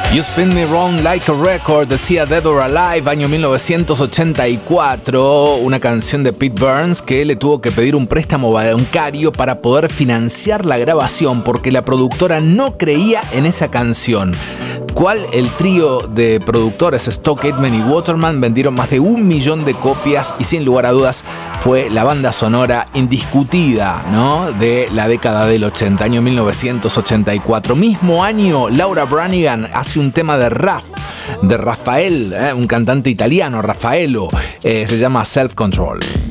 You Spin Me Round Like a Record, decía Dead or Alive, año 1984, una canción de Pete Burns que le tuvo que pedir un préstamo bancario para poder financiar la grabación porque la productora no creía en esa canción. Cual el trío de productores Stock Aitken y Waterman vendieron más de 1 millón de copias y sin lugar a dudas fue la banda sonora indiscutida, ¿no?, de la década del 80, año 1984. Mismo año, Laura Branigan hace un tema de Rafael, un cantante italiano, Raffaello, se llama Self Control.